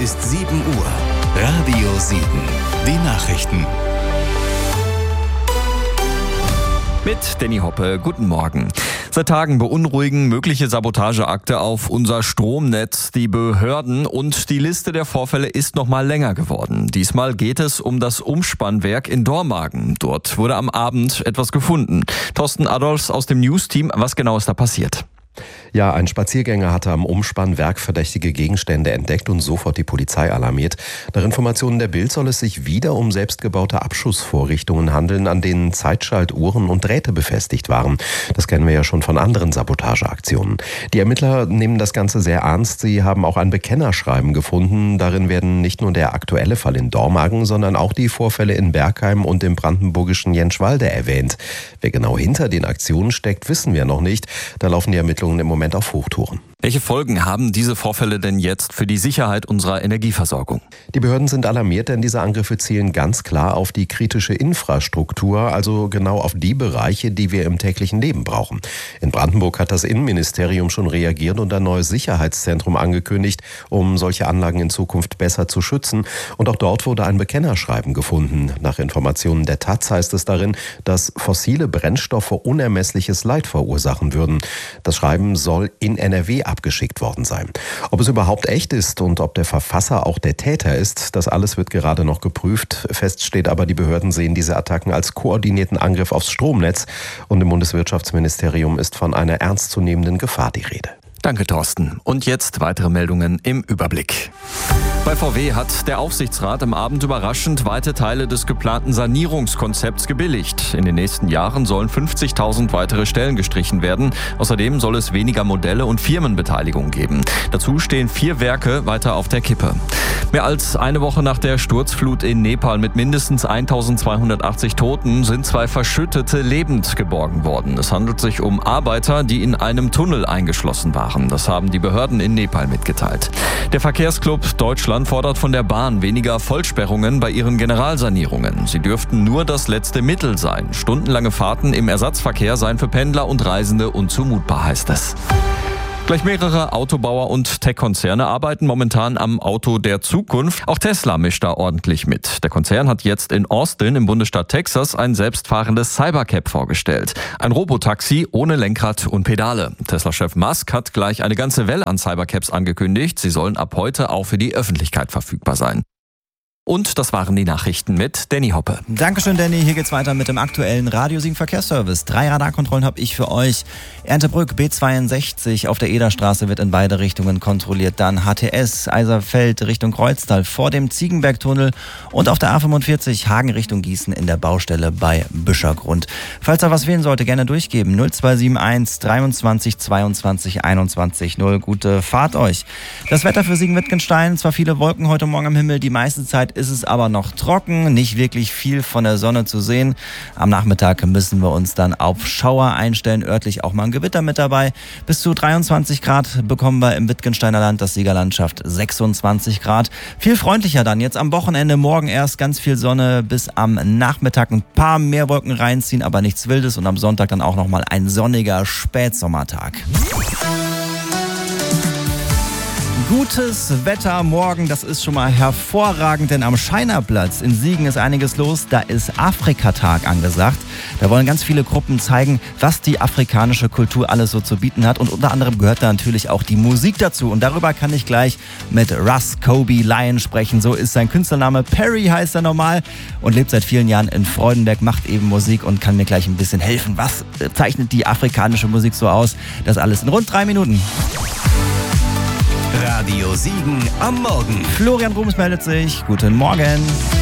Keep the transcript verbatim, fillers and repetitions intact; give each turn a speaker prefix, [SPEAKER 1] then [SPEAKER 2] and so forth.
[SPEAKER 1] ist sieben Uhr. Radio sieben. Die Nachrichten.
[SPEAKER 2] Mit Danny Hoppe, guten Morgen. Seit Tagen beunruhigen mögliche Sabotageakte auf unser Stromnetz die Behörden und die Liste der Vorfälle ist noch mal länger geworden. Diesmal geht es um das Umspannwerk in Dormagen. Dort wurde am Abend etwas gefunden. Thorsten Adolfs aus dem News-Team, was genau ist da passiert?
[SPEAKER 3] Ja, ein Spaziergänger hatte am Umspannwerk verdächtige Gegenstände entdeckt und sofort die Polizei alarmiert. Nach Informationen der Bild soll es sich wieder um selbstgebaute Abschussvorrichtungen handeln, an denen Zeitschaltuhren und Drähte befestigt waren. Das kennen wir ja schon von anderen Sabotageaktionen. Die Ermittler nehmen das Ganze sehr ernst. Sie haben auch ein Bekennerschreiben gefunden. Darin werden nicht nur der aktuelle Fall in Dormagen, sondern auch die Vorfälle in Bergheim und im brandenburgischen Jentschwalde erwähnt. Wer genau hinter den Aktionen steckt, wissen wir noch nicht. Da laufen die Ermittlungen im Moment auf Hochtouren.
[SPEAKER 2] Welche Folgen haben diese Vorfälle denn jetzt für die Sicherheit unserer Energieversorgung?
[SPEAKER 3] Die Behörden sind alarmiert, denn diese Angriffe zielen ganz klar auf die kritische Infrastruktur, also genau auf die Bereiche, die wir im täglichen Leben brauchen. In Brandenburg hat das Innenministerium schon reagiert und ein neues Sicherheitszentrum angekündigt, um solche Anlagen in Zukunft besser zu schützen. Und auch dort wurde ein Bekennerschreiben gefunden. Nach Informationen der Taz heißt es darin, dass fossile Brennstoffe unermessliches Leid verursachen würden. Das Schreiben soll in N R W abgeschickt worden sein. Ob es überhaupt echt ist und ob der Verfasser auch der Täter ist, das alles wird gerade noch geprüft. Fest steht aber, die Behörden sehen diese Attacken als koordinierten Angriff aufs Stromnetz und im Bundeswirtschaftsministerium ist von einer ernstzunehmenden Gefahr die Rede.
[SPEAKER 2] Danke, Thorsten. Und jetzt weitere Meldungen im Überblick. Bei V W hat der Aufsichtsrat am Abend überraschend weite Teile des geplanten Sanierungskonzepts gebilligt. In den nächsten Jahren sollen fünfzigtausend weitere Stellen gestrichen werden. Außerdem soll es weniger Modelle und Firmenbeteiligung geben. Dazu stehen vier Werke weiter auf der Kippe. Mehr als eine Woche nach der Sturzflut in Nepal mit mindestens eintausendzweihundertachtzig Toten sind zwei Verschüttete lebend geborgen worden. Es handelt sich um Arbeiter, die in einem Tunnel eingeschlossen waren. Das haben die Behörden in Nepal mitgeteilt. Der Verkehrsclub Deutschland fordert von der Bahn weniger Vollsperrungen bei ihren Generalsanierungen. Sie dürften nur das letzte Mittel sein. Stundenlange Fahrten im Ersatzverkehr seien für Pendler und Reisende unzumutbar, heißt es. Gleich mehrere Autobauer und Tech-Konzerne arbeiten momentan am Auto der Zukunft. Auch Tesla mischt da ordentlich mit. Der Konzern hat jetzt in Austin im Bundesstaat Texas ein selbstfahrendes Cybercab vorgestellt. Ein Robotaxi ohne Lenkrad und Pedale. Tesla-Chef Musk hat gleich eine ganze Welle an Cybercabs angekündigt. Sie sollen ab heute auch für die Öffentlichkeit verfügbar sein. Und das waren die Nachrichten mit Danny Hoppe.
[SPEAKER 4] Dankeschön, Danny. Hier geht's weiter mit dem aktuellen Radio sieben Verkehrsservice. Drei Radarkontrollen habe ich für euch. Erntebrück B zweiundsechzig auf der Ederstraße wird in beide Richtungen kontrolliert. Dann H T S Eiserfeld Richtung Kreuztal vor dem Ziegenbergtunnel und auf der A fünfundvierzig Hagen Richtung Gießen in der Baustelle bei Büschergrund. Falls da was fehlen sollte, gerne durchgeben. null zwei sieben eins dreiundzwanzig zweiundzwanzig einundzwanzig null. Gute Fahrt euch. Das Wetter für Siegen-Wittgenstein. Zwar viele Wolken heute Morgen am Himmel, die meiste Zeit ist es aber noch trocken, nicht wirklich viel von der Sonne zu sehen. Am Nachmittag müssen wir uns dann auf Schauer einstellen, örtlich auch mal ein Gewitter mit dabei. Bis zu dreiundzwanzig Grad bekommen wir im Wittgensteiner Land, das Siegerlandschaft sechsundzwanzig Grad. Viel freundlicher dann, jetzt am Wochenende, morgen erst ganz viel Sonne, bis am Nachmittag ein paar mehr Wolken reinziehen, aber nichts Wildes und am Sonntag dann auch nochmal ein sonniger Spätsommertag. Gutes Wetter morgen, das ist schon mal hervorragend, denn am Scheinerplatz in Siegen ist einiges los. Da ist Afrikatag angesagt. Da wollen ganz viele Gruppen zeigen, was die afrikanische Kultur alles so zu bieten hat. Und unter anderem gehört da natürlich auch die Musik dazu. Und darüber kann ich gleich mit Russ Kobe Lion sprechen. So ist sein Künstlername. Perry heißt er normal und lebt seit vielen Jahren in Freudenberg, macht eben Musik und kann mir gleich ein bisschen helfen. Was zeichnet die afrikanische Musik so aus? Das alles in rund drei Minuten.
[SPEAKER 1] Radio sieben am Morgen.
[SPEAKER 4] Florian Rums meldet sich. Guten Morgen.